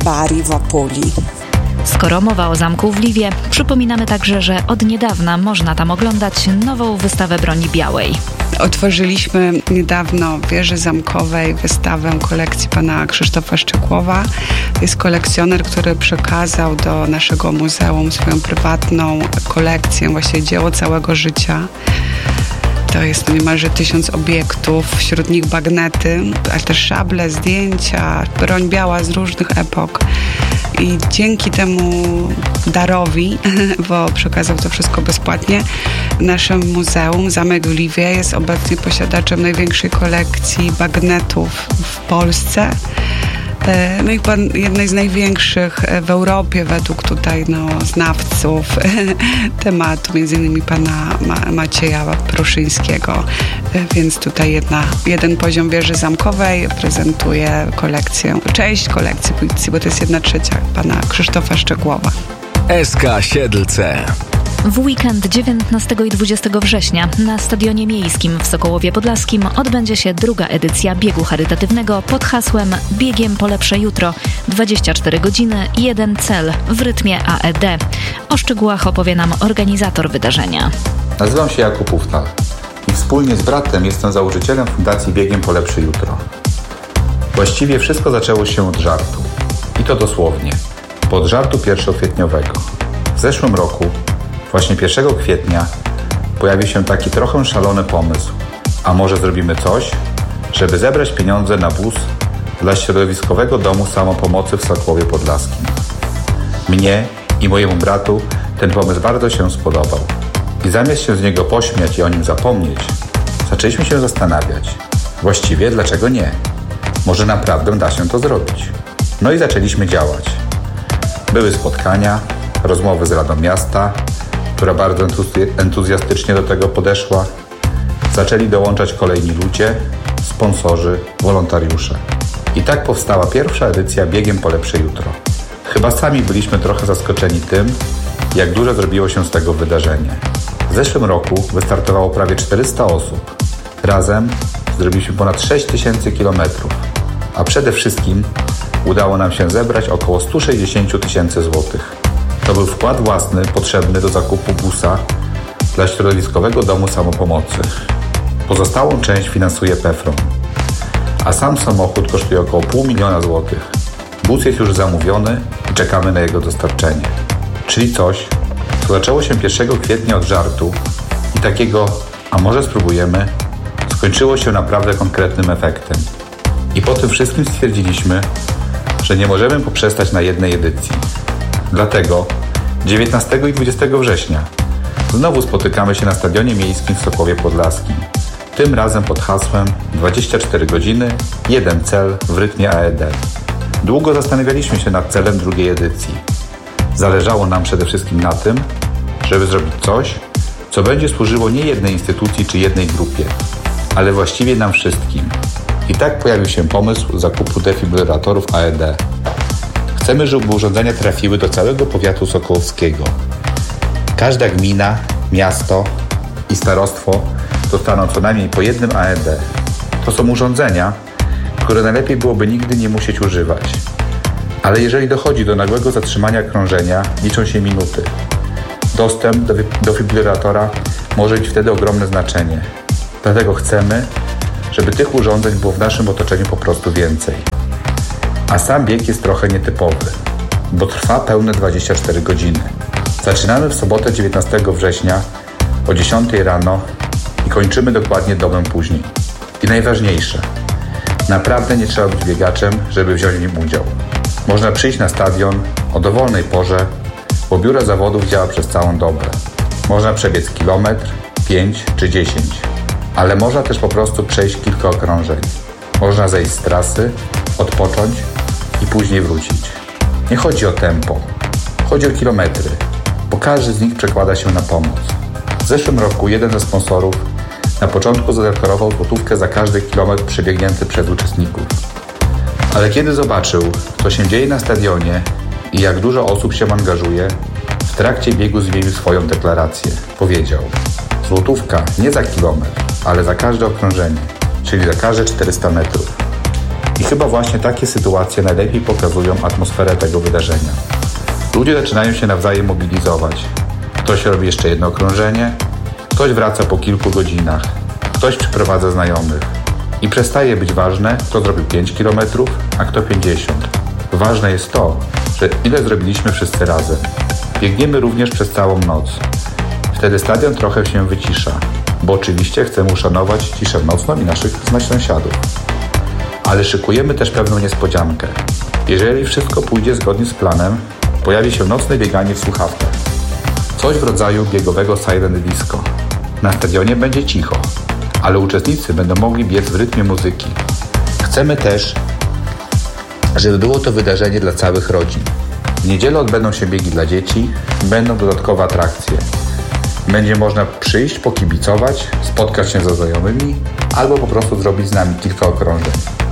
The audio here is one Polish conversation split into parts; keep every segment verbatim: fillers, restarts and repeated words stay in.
Bari w Apulii. Skoro mowa o zamku w Lwiwie, przypominamy także, że od niedawna można tam oglądać nową wystawę broni białej. Otworzyliśmy niedawno w wieży zamkowej wystawę kolekcji pana Krzysztofa Szczegłowa. Jest kolekcjoner, który przekazał do naszego muzeum swoją prywatną kolekcję, właściwie dzieło całego życia. To jest niemalże tysiąc obiektów, wśród nich bagnety, ale też szable, zdjęcia, broń biała z różnych epok. I dzięki temu darowi, bo przekazał to wszystko bezpłatnie, w naszym muzeum Zamek w Lwiwie jest obecnie posiadaczem największej kolekcji bagnetów w Polsce. No i jednej z największych w Europie według tutaj no, znawców tematu, między innymi pana Ma- Macieja Pruszyńskiego. Więc tutaj jedna, jeden poziom wieży zamkowej prezentuje kolekcję, część kolekcji policji, bo to jest jedna trzecia pana Krzysztofa Szczegłowa. S K Siedlce. W weekend dziewiętnastego i dwudziestego września na Stadionie Miejskim w Sokołowie Podlaskim odbędzie się druga edycja biegu charytatywnego pod hasłem Biegiem po lepsze jutro. dwadzieścia cztery godziny, jeden cel w rytmie A E D. O szczegółach opowie nam organizator wydarzenia. Nazywam się Jakub Uftal i wspólnie z bratem jestem założycielem Fundacji Biegiem po lepsze jutro. Właściwie wszystko zaczęło się od żartu. I to dosłownie. Od żartu pierwszokwietniowego. W zeszłym roku właśnie pierwszego kwietnia pojawił się taki trochę szalony pomysł. A może zrobimy coś, żeby zebrać pieniądze na wóz dla Środowiskowego Domu Samopomocy w Sokołowie Podlaskim. Mnie i mojemu bratu ten pomysł bardzo się spodobał. I zamiast się z niego pośmiać i o nim zapomnieć, zaczęliśmy się zastanawiać. Właściwie dlaczego nie? Może naprawdę da się to zrobić. No i zaczęliśmy działać. Były spotkania, rozmowy z Radą Miasta, która bardzo entuzjastycznie do tego podeszła. Zaczęli dołączać kolejni ludzie, sponsorzy, wolontariusze. I tak powstała pierwsza edycja Biegiem po lepsze jutro. Chyba sami byliśmy trochę zaskoczeni tym, jak dużo zrobiło się z tego wydarzenie. W zeszłym roku wystartowało prawie czterysta osób. Razem zrobiliśmy ponad sześć tysięcy kilometrów. A przede wszystkim udało nam się zebrać około sto sześćdziesiąt tysięcy złotych. To był wkład własny potrzebny do zakupu busa dla Środowiskowego Domu Samopomocy. Pozostałą część finansuje PFRON, a sam samochód kosztuje około pół miliona złotych. Bus jest już zamówiony i czekamy na jego dostarczenie. Czyli coś, co zaczęło się pierwszego kwietnia od żartu i takiego, a może spróbujemy, skończyło się naprawdę konkretnym efektem. I po tym wszystkim stwierdziliśmy, że nie możemy poprzestać na jednej edycji. Dlatego dziewiętnastego i dwudziestego września znowu spotykamy się na Stadionie Miejskim w Sokołowie Podlaskim. Tym razem pod hasłem dwadzieścia cztery godziny, jeden cel w rytmie A E D. Długo zastanawialiśmy się nad celem drugiej edycji. Zależało nam przede wszystkim na tym, żeby zrobić coś, co będzie służyło nie jednej instytucji czy jednej grupie, ale właściwie nam wszystkim. I tak pojawił się pomysł zakupu defibrylatorów A E D. Chcemy, żeby urządzenia trafiły do całego powiatu sokołowskiego. Każda gmina, miasto i starostwo dostaną co najmniej po jednym A E D. To są urządzenia, które najlepiej byłoby nigdy nie musieć używać. Ale jeżeli dochodzi do nagłego zatrzymania krążenia, liczą się minuty. Dostęp do defibrylatora może mieć wtedy ogromne znaczenie. Dlatego chcemy, żeby tych urządzeń było w naszym otoczeniu po prostu więcej. A sam bieg jest trochę nietypowy, bo trwa pełne dwadzieścia cztery godziny. Zaczynamy w sobotę dziewiętnastego września o dziesiątej rano i kończymy dokładnie dobę później. I najważniejsze, naprawdę nie trzeba być biegaczem, żeby wziąć w nim udział. Można przyjść na stadion o dowolnej porze, bo biuro zawodów działa przez całą dobę. Można przebiec kilometr, pięć czy dziesięć, ale można też po prostu przejść kilka okrążeń. Można zejść z trasy, odpocząć i później wrócić. Nie chodzi o tempo, chodzi o kilometry, bo każdy z nich przekłada się na pomoc. W zeszłym roku jeden ze sponsorów na początku zadeklarował złotówkę za każdy kilometr przebiegnięty przez uczestników. Ale kiedy zobaczył, co się dzieje na stadionie i jak dużo osób się angażuje, w trakcie biegu zmienił swoją deklarację. Powiedział: złotówka nie za kilometr, ale za każde okrążenie, czyli za każde czterysta metrów. I chyba właśnie takie sytuacje najlepiej pokazują atmosferę tego wydarzenia. Ludzie zaczynają się nawzajem mobilizować. Ktoś robi jeszcze jedno okrążenie, ktoś wraca po kilku godzinach, ktoś przyprowadza znajomych. I przestaje być ważne, kto zrobił pięć kilometrów, a kto pięćdziesiąt. Ważne jest to, że ile zrobiliśmy wszyscy razem. Biegniemy również przez całą noc. Wtedy stadion trochę się wycisza, bo oczywiście chcemy uszanować ciszę nocną i naszych sąsiadów. Ale szykujemy też pewną niespodziankę. Jeżeli wszystko pójdzie zgodnie z planem, pojawi się nocne bieganie w słuchawkach. Coś w rodzaju biegowego silent disco. Na stadionie będzie cicho, ale uczestnicy będą mogli biec w rytmie muzyki. Chcemy też, żeby było to wydarzenie dla całych rodzin. W niedzielę odbędą się biegi dla dzieci, będą dodatkowe atrakcje. Będzie można przyjść, pokibicować, spotkać się ze znajomymi albo po prostu zrobić z nami kilka okrążeń.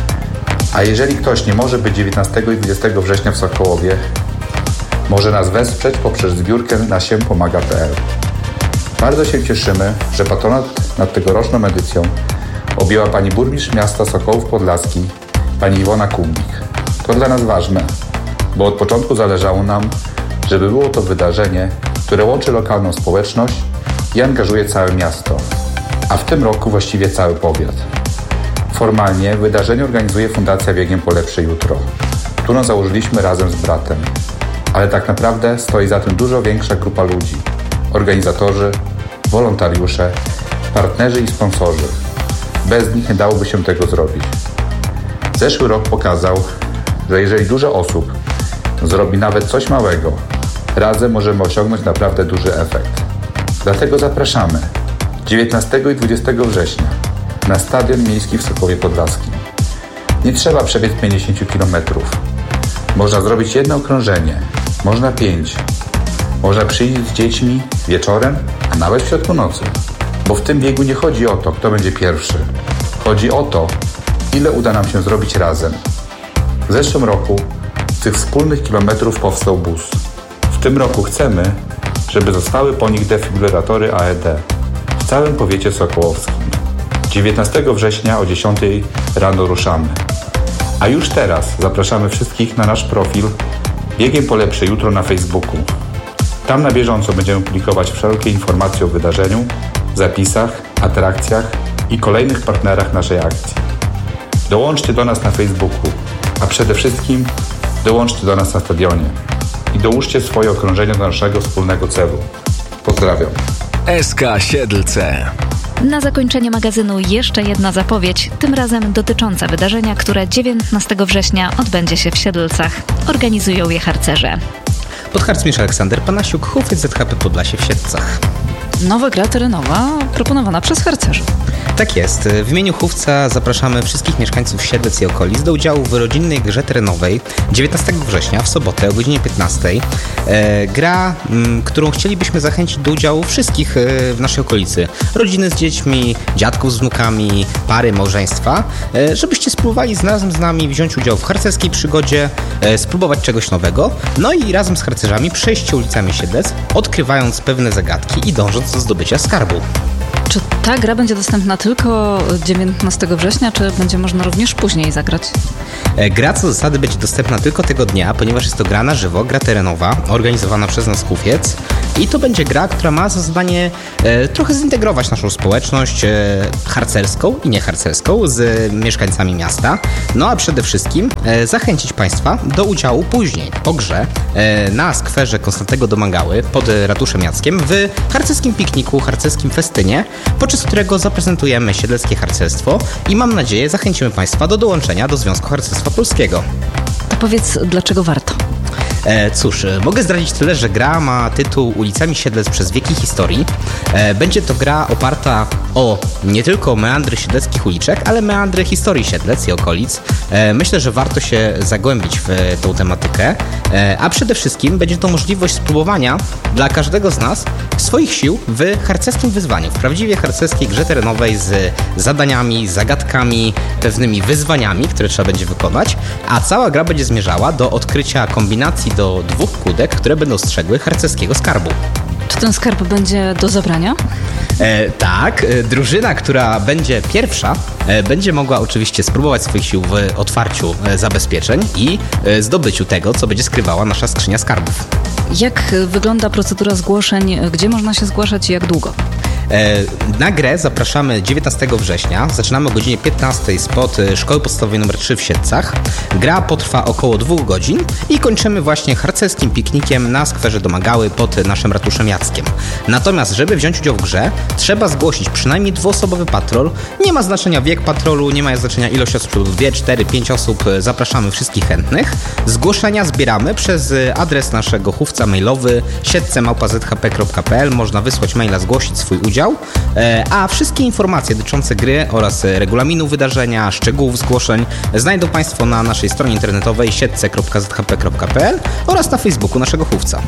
A jeżeli ktoś nie może być dziewiętnastego i dwudziestego września w Sokołowie, może nas wesprzeć poprzez zbiórkę na siem pomaga kropka pe el. Bardzo się cieszymy, że patronat nad tegoroczną edycją objęła pani burmistrz miasta Sokołów Podlaski, pani Iwona Kubik. To dla nas ważne, bo od początku zależało nam, żeby było to wydarzenie, które łączy lokalną społeczność i angażuje całe miasto, a w tym roku właściwie cały powiat. Formalnie wydarzenie organizuje Fundacja Biegiem po lepsze jutro, którą założyliśmy razem z bratem. Ale tak naprawdę stoi za tym dużo większa grupa ludzi. Organizatorzy, wolontariusze, partnerzy i sponsorzy. Bez nich nie dałoby się tego zrobić. Zeszły rok pokazał, że jeżeli dużo osób zrobi nawet coś małego, razem możemy osiągnąć naprawdę duży efekt. Dlatego zapraszamy dziewiętnastego i dwudziestego września na Stadion Miejski w Sokołowie Podlaskim. Nie trzeba przebiec pięćdziesiąt kilometrów. Można zrobić jedno okrążenie, można pięć. Można przyjść z dziećmi wieczorem, a nawet w środku nocy. Bo w tym biegu nie chodzi o to, kto będzie pierwszy. Chodzi o to, ile uda nam się zrobić razem. W zeszłym roku z tych wspólnych kilometrów powstał bus. W tym roku chcemy, żeby zostały po nich defibrylatory A E D w całym powiecie sokołowskim. dziewiętnastego września o dziesiątej rano ruszamy. A już teraz zapraszamy wszystkich na nasz profil Biegiem po lepsze jutro na Facebooku. Tam na bieżąco będziemy publikować wszelkie informacje o wydarzeniu, zapisach, atrakcjach i kolejnych partnerach naszej akcji. Dołączcie do nas na Facebooku, a przede wszystkim dołączcie do nas na stadionie i dołóżcie swoje okrążenie do naszego wspólnego celu. Pozdrawiam. S K Siedlce. Na zakończenie magazynu jeszcze jedna zapowiedź, tym razem dotycząca wydarzenia, które dziewiętnastego września odbędzie się w Siedlcach. Organizują je harcerze. Podharcmistrz Aleksander Panasiuk, Hufiec Z H P Podlasie w Siedlcach. Nowa gra terenowa proponowana przez harcerzy. Tak jest. W imieniu Hufca zapraszamy wszystkich mieszkańców Siedlec i okolic do udziału w rodzinnej grze terenowej dziewiętnastego września w sobotę o godzinie piętnastej. E, gra, m, którą chcielibyśmy zachęcić do udziału wszystkich e, w naszej okolicy. Rodziny z dziećmi, dziadków z wnukami, pary, małżeństwa, e, żebyście spróbowali z, razem z nami wziąć udział w harcerskiej przygodzie, e, spróbować czegoś nowego, no i razem z harcerzami przejść ulicami Siedlec, odkrywając pewne zagadki i dążąc do zdobycia skarbu. Czy ta gra będzie dostępna tylko dziewiętnastego września, czy będzie można również później zagrać? Gra co zasady będzie dostępna tylko tego dnia, ponieważ jest to gra na żywo, gra terenowa, organizowana przez nas Hufiec. I to będzie gra, która ma za zadanie e, trochę zintegrować naszą społeczność e, harcerską i nieharcerską z mieszkańcami miasta. No a przede wszystkim e, zachęcić Państwa do udziału później po grze e, na skwerze Konstantego Domaгаły pod Ratuszem Jackiem w harcerskim pikniku, harcerskim festynie, podczas którego zaprezentujemy siedleckie harcerstwo i mam nadzieję zachęcimy Państwa do dołączenia do Związku Harcerstwa Polskiego. To powiedz, dlaczego warto? E, cóż, mogę zdradzić tyle, że gra ma tytuł Ulicami Siedlec przez wieki historii. E, będzie to gra oparta o nie tylko meandry siedleckich uliczek, ale meandry historii Siedlec i okolic. E, myślę, że warto się zagłębić w tą tematykę, e, a przede wszystkim będzie to możliwość spróbowania dla każdego z nas swoich sił w harcerskim wyzwaniu, w prawdziwie harcerskiej grze terenowej z zadaniami, zagadkami, pewnymi wyzwaniami, które trzeba będzie wykonać, a cała gra będzie zmierzała do odkrycia kombinacji do dwóch kłódek, które będą strzegły harcerskiego skarbu. Czy ten skarb będzie do zabrania? E, tak, e, drużyna, która będzie pierwsza, e, będzie mogła oczywiście spróbować swoich sił w otwarciu e, zabezpieczeń i e, zdobyciu tego, co będzie skrywała nasza skrzynia skarbów. Jak wygląda procedura zgłoszeń? Gdzie można się zgłaszać i jak długo? Na grę zapraszamy dziewiętnastego września. Zaczynamy o godzinie piętnastej spod Szkoły Podstawowej numer trzy w Siedlcach. Gra potrwa około dwóch godzin i kończymy właśnie harcerskim piknikiem na skwerze Domagały pod naszym ratuszem Jackiem. Natomiast, żeby wziąć udział w grze, trzeba zgłosić przynajmniej dwuosobowy patrol. Nie ma znaczenia wiek patrolu, nie ma znaczenia ilość osób, dwie, cztery, pięć osób. Zapraszamy wszystkich chętnych. Zgłoszenia zbieramy przez adres naszego chówca mailowy siedlce małpa zet ha pe kropka pe el. Można wysłać maila, zgłosić swój udział. A wszystkie informacje dotyczące gry oraz regulaminu wydarzenia, szczegółów zgłoszeń znajdą Państwo na naszej stronie internetowej siedlce kropka zet ha pe kropka pe el oraz na Facebooku naszego chówca.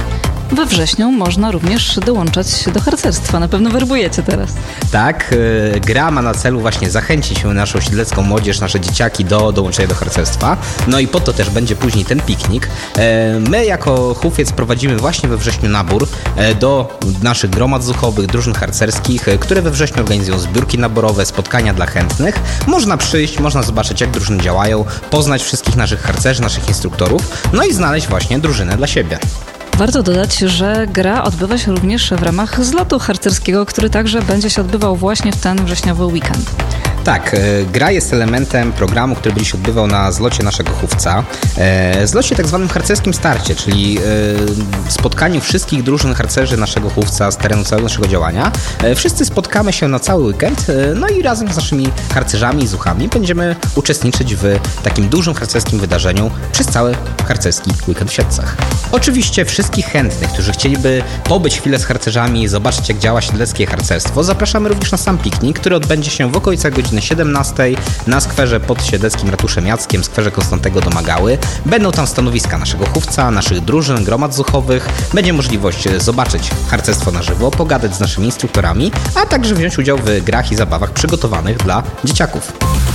We wrześniu można również dołączać do harcerstwa. Na pewno werbujecie teraz. Tak, yy, gra ma na celu właśnie zachęcić naszą siedlecką młodzież, nasze dzieciaki do dołączenia do harcerstwa. No i po to też będzie później ten piknik. Yy, my jako chówiec prowadzimy właśnie we wrześniu nabór yy, do naszych gromad zuchowych, drużyn harcerskich, yy, które we wrześniu organizują zbiórki naborowe, spotkania dla chętnych. Można przyjść, można zobaczyć, jak drużyny działają, poznać wszystkich naszych harcerzy, naszych instruktorów, no i znaleźć właśnie drużynę dla siebie. Warto dodać, że gra odbywa się również w ramach zlotu harcerskiego, który także będzie się odbywał właśnie w ten wrześniowy weekend. Tak, gra jest elementem programu, który będzie się odbywał na zlocie naszego chówca. Zlocie tak zwanym harcerskim starcie, czyli spotkaniu wszystkich drużyn harcerzy naszego chówca z terenu całego naszego działania. Wszyscy spotkamy się na cały weekend, no i razem z naszymi harcerzami i zuchami będziemy uczestniczyć w takim dużym harcerskim wydarzeniu przez cały harcerski weekend w Siedlcach. Oczywiście wszystkich chętnych, którzy chcieliby pobyć chwilę z harcerzami i zobaczyć, jak działa siedleckie harcerstwo, zapraszamy również na sam piknik, który odbędzie się w okolicach godziny siedemnastej na skwerze pod siedleckim ratuszem Jackiem, skwerze Konstantego Domagały. Będą tam stanowiska naszego chówca, naszych drużyn, gromad zuchowych. Będzie możliwość zobaczyć harcerstwo na żywo, pogadać z naszymi instruktorami, a także wziąć udział w grach i zabawach przygotowanych dla dzieciaków.